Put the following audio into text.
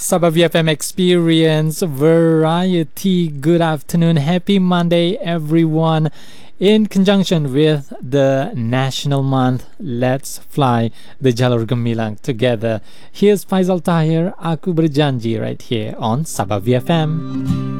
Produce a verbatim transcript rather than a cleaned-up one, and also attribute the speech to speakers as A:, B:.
A: Sabah V F M Experience Variety. Good afternoon. Happy Monday, everyone. In conjunction with the National Month, let's fly the Jalur Gemilang together. Here's Faisal Tahir, Aku Berjanji, right here on Sabah V F M.